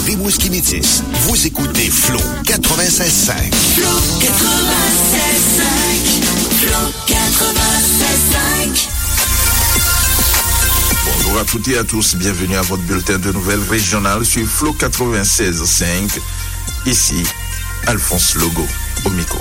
Rimouski Métis. Vous écoutez Flow 96.5. Flow 96.5. Flow 96.5. Bonjour à toutes et à tous, bienvenue à votre bulletin de nouvelles régionales sur Flow 96.5. Ici, Alphonse Logo au micro.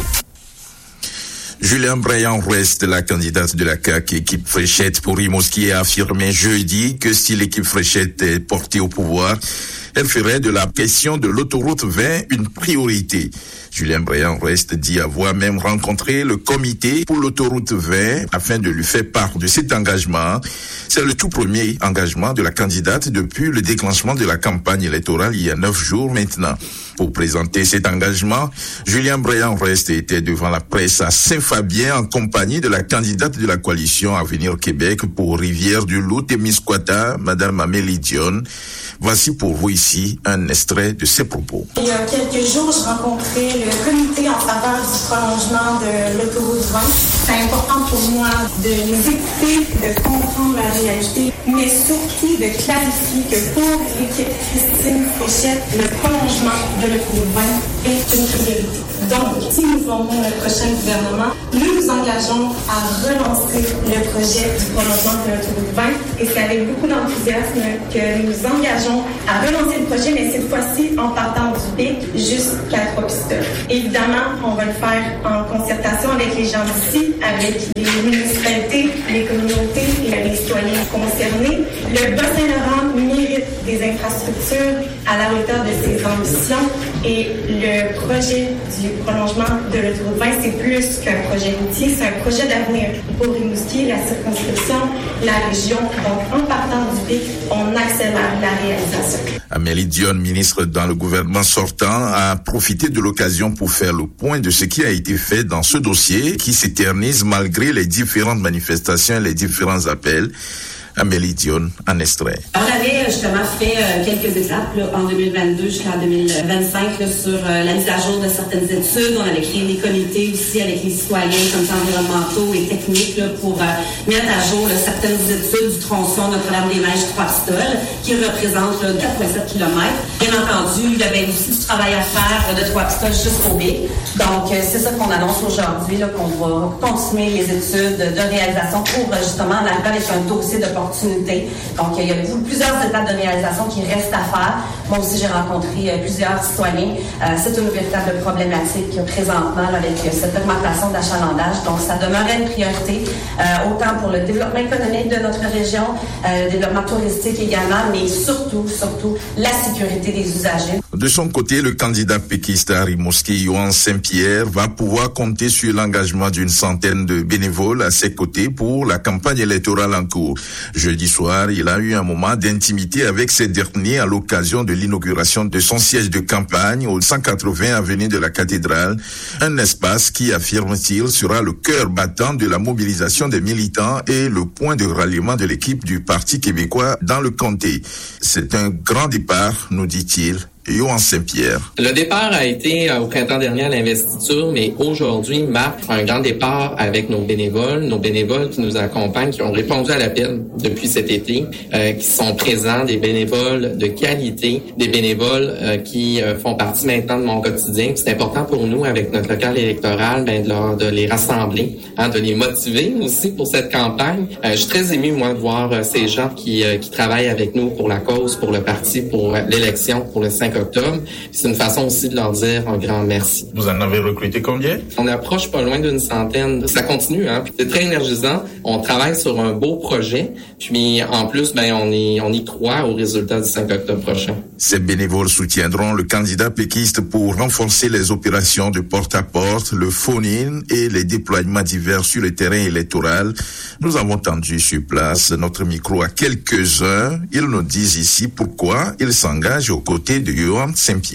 Julien Braillant-Ouest, la candidate de la CAQ équipe Fréchette pour Rimouski, a affirmé jeudi que si l'équipe Fréchette est portée au pouvoir, elle ferait de la question de l'autoroute 20 une priorité. Julien Braillant-Ouest dit avoir même rencontré le comité pour l'autoroute 20 afin de lui faire part de cet engagement. C'est le tout premier engagement de la candidate depuis le déclenchement de la campagne électorale il y a 9 jours maintenant. Pour présenter cet engagement, Julien Braillant-Ouest était devant la presse à Saint-Fabien en compagnie de la candidate de la coalition Avenir Québec pour Rivière-du-Loup-Témiscouata, Madame Amélie Dion. Voici pour vous ici un extrait de ses propos. Il y a quelques jours, je rencontrais le comité en faveur du prolongement de l'autoroute 20. C'est important pour moi de les écouter, de comprendre la réalité, mais surtout de clarifier que pour l'équipe Christine Fréchette, le prolongement de l'autoroute 20 est une priorité. Donc, si nous formons le prochain gouvernement, nous nous engageons à relancer le projet du prolongement de l'autoroute 20 et c'est avec beaucoup d'enthousiasme que nous nous engageons à relancer le projet, mais cette fois-ci en partant du pic jusqu'à Trois-Pistoles. Évidemment, on va le faire en concertation avec les gens d'ici, avec les municipalités, les communautés et les citoyens concernés. Le Bas-Saint-Laurent mérite des infrastructures à la hauteur de ses ambitions et le projet du prolongement de l'autoroute 20, c'est plus qu'un projet routier, c'est un projet d'avenir pour Rimouski, la circonscription, la région. Donc, en partant du pic, on accélère la réalisation. Amélie Dion, ministre dans le gouvernement sortant, a profité de l'occasion pour faire le point de ce qui a été fait dans ce dossier qui s'éternise malgré les différentes manifestations et les différents appels. Amélie Dion, en extrait. On avait justement fait quelques étapes là, en 2022 jusqu'en 2025 là, sur la mise à jour de certaines études. On avait créé des comités aussi avec les citoyens, comme ça, environnementaux et techniques là, pour mettre à jour là, certaines études du tronçon Notre-Dame-des-Neiges Trois-Pistoles qui représente là, 4,7 km. Bien entendu, il y avait aussi du travail à faire de Trois-Pistoles jusqu'au Bic. Donc, c'est ça qu'on annonce aujourd'hui, là, qu'on va continuer les études de réalisation pour justement en arriver avec un dossier de opportunité. Donc, il y a plusieurs étapes de réalisation qui restent à faire. Moi aussi, j'ai rencontré plusieurs citoyens. C'est une véritable problématique présentement là, avec cette augmentation d'achalandage. Donc, ça demeurait une priorité, autant pour le développement économique de notre région, le développement touristique également, mais surtout, la sécurité des usagers. De son côté, le candidat péquiste à Rimouski, Yohan Saint-Pierre, va pouvoir compter sur l'engagement d'une centaine de bénévoles à ses côtés pour la campagne électorale en cours. Jeudi soir, il a eu un moment d'intimité avec ces derniers à l'occasion de l'inauguration de son siège de campagne au 180 avenue de la Cathédrale, un espace qui, affirme-t-il, sera le cœur battant de la mobilisation des militants et le point de ralliement de l'équipe du Parti québécois dans le comté. C'est un grand départ, nous dit-il. Yohan Saint-Pierre. Le départ a été au printemps dernier à l'investiture, mais aujourd'hui marque un grand départ avec nos bénévoles qui nous accompagnent, qui ont répondu à l'appel depuis cet été, qui sont présents, des bénévoles de qualité, des bénévoles qui font partie maintenant de mon quotidien. C'est important pour nous, avec notre local électoral, de les rassembler, de les motiver aussi pour cette campagne. Je suis très ému, moi, de voir ces gens qui travaillent avec nous pour la cause, pour le parti, pour l'élection, pour le 5 octobre. C'est une façon aussi de leur dire un grand merci. Vous en avez recruté combien? On approche pas loin d'une centaine. Ça continue, hein. C'est très énergisant. On travaille sur un beau projet. Puis, en plus, on y croit au résultat du 5 octobre prochain. Ces bénévoles soutiendront le candidat péquiste pour renforcer les opérations de porte-à-porte, le phone-in et les déploiements divers sur le terrain électoral. Nous avons tendu sur place notre micro à quelques-uns. Ils nous disent ici pourquoi ils s'engagent aux côtés de Yohan Saint-Pierre.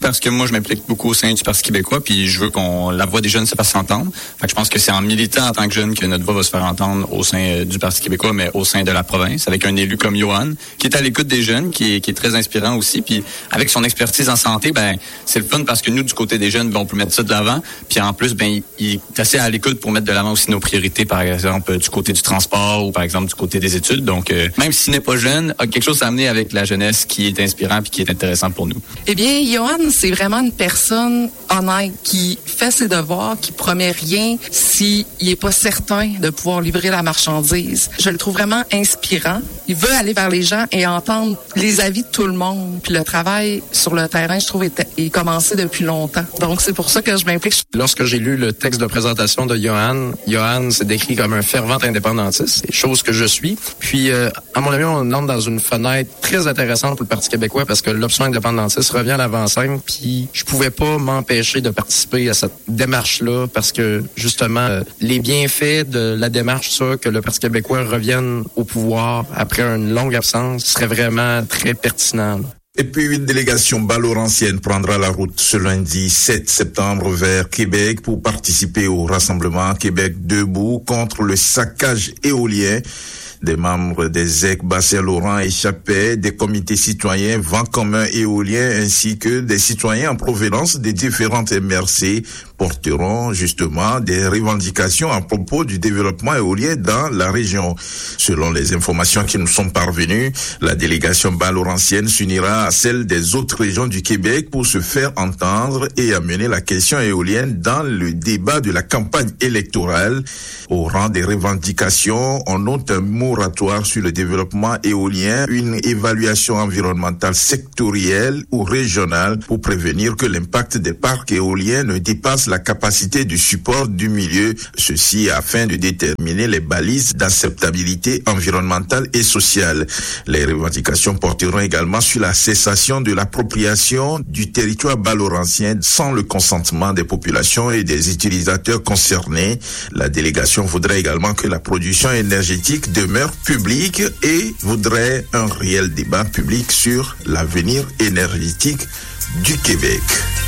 parce que moi, je m'implique beaucoup au sein du Parti québécois, puis je veux qu'on la voix des jeunes se fasse entendre. Fait que je pense que c'est en militant en tant que jeune que notre voix va se faire entendre au sein du Parti québécois, mais au sein de la province, avec un élu comme Johan, qui est à l'écoute des jeunes, qui est très inspirant aussi, puis avec son expertise en santé, c'est le fun parce que nous, du côté des jeunes, on peut mettre ça de l'avant, puis en plus, il est assez à l'écoute pour mettre de l'avant aussi nos priorités, par exemple, du côté du transport ou par exemple du côté des études. Donc, même s'il n'est pas jeune, a quelque chose à amener avec la jeunesse qui est inspirant puis qui est intéressant pour nous. Eh bien, Johan, c'est vraiment une personne honnête qui fait ses devoirs, qui promet rien s'il n'est pas certain de pouvoir livrer la marchandise. Je le trouve vraiment inspirant. Il veut aller vers les gens et entendre les avis de tout le monde. Puis le travail sur le terrain, je trouve, est commencé depuis longtemps. Donc, c'est pour ça que je m'implique. Lorsque j'ai lu le texte de présentation de Johan s'est décrit comme un fervent indépendantiste, chose que je suis. Puis, à mon avis, on entre dans une fenêtre très intéressante pour le Parti québécois parce que l'option indépendantiste revient à l'avant-scène. Puis, je pouvais pas m'empêcher de participer à cette démarche-là parce que, justement, les bienfaits de la démarche, ça, que le Parti québécois revienne au pouvoir après une longue absence, serait vraiment très pertinent. Et puis une délégation bas-laurentienne prendra la route ce lundi 7 septembre vers Québec pour participer au rassemblement Québec debout contre le saccage éolien. Des membres des ZEC Bas-Saint-Laurent et Chapais, des comités citoyens Vent commun éolien ainsi que des citoyens en provenance des différentes MRC porteront justement des revendications à propos du développement éolien dans la région. Selon les informations qui nous sont parvenues, la délégation bas-laurentienne s'unira à celle des autres régions du Québec pour se faire entendre et amener la question éolienne dans le débat de la campagne électorale. Au rang des revendications, on note un moratoire sur le développement éolien, une évaluation environnementale sectorielle ou régionale pour prévenir que l'impact des parcs éoliens ne dépasse la capacité de support du milieu, ceci afin de déterminer les balises d'acceptabilité environnementale et sociale. Les revendications porteront également sur la cessation de l'appropriation du territoire bas-laurentien sans le consentement des populations et des utilisateurs concernés. La délégation voudrait également que la production énergétique demeure publique et voudrait un réel débat public sur l'avenir énergétique du Québec.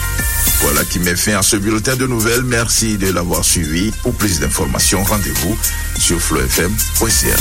Voilà qui met fin à ce bulletin de nouvelles. Merci de l'avoir suivi. Pour plus d'informations, rendez-vous sur flowfm.ca.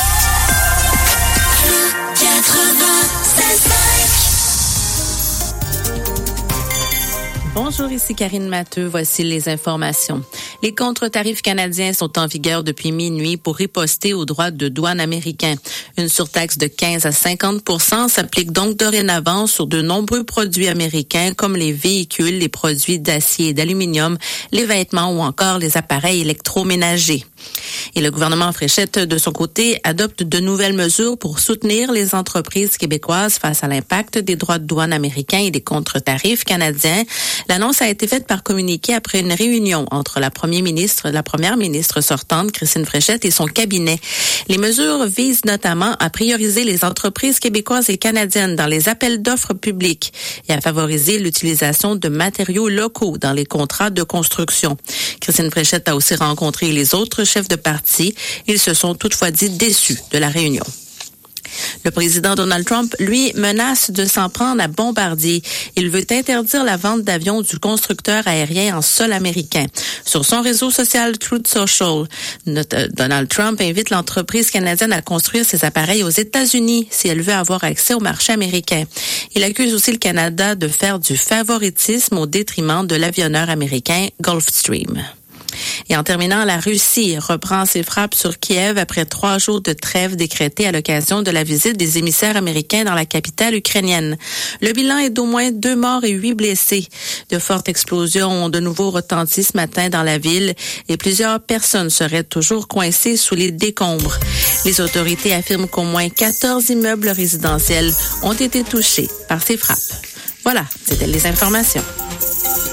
Bonjour, ici Karine Matteux. Voici les informations. Les contre-tarifs canadiens sont en vigueur depuis minuit pour riposter aux droits de douane américains. Une surtaxe de 15 à 50% s'applique donc dorénavant sur de nombreux produits américains comme les véhicules, les produits d'acier et d'aluminium, les vêtements ou encore les appareils électroménagers. Et le gouvernement Fréchette, de son côté, adopte de nouvelles mesures pour soutenir les entreprises québécoises face à l'impact des droits de douane américains et des contre-tarifs canadiens. L'annonce a été faite par communiqué après une réunion entre la première ministre sortante, Christine Fréchette, et son cabinet. Les mesures visent notamment à prioriser les entreprises québécoises et canadiennes dans les appels d'offres publics et à favoriser l'utilisation de matériaux locaux dans les contrats de construction. Christine Fréchette a aussi rencontré les autres chefs de parti. Ils se sont toutefois dit déçus de la réunion. Le président Donald Trump, lui, menace de s'en prendre à Bombardier. Il veut interdire la vente d'avions du constructeur aérien en sol américain. Sur son réseau social Truth Social, Donald Trump invite l'entreprise canadienne à construire ses appareils aux États-Unis si elle veut avoir accès au marché américain. Il accuse aussi le Canada de faire du favoritisme au détriment de l'avionneur américain Gulfstream. Et en terminant, la Russie reprend ses frappes sur Kiev après 3 jours de trêve décrétée à l'occasion de la visite des émissaires américains dans la capitale ukrainienne. Le bilan est d'au moins 2 morts et 8 blessés. De fortes explosions ont de nouveau retenti ce matin dans la ville et plusieurs personnes seraient toujours coincées sous les décombres. Les autorités affirment qu'au moins 14 immeubles résidentiels ont été touchés par ces frappes. Voilà, c'était les informations.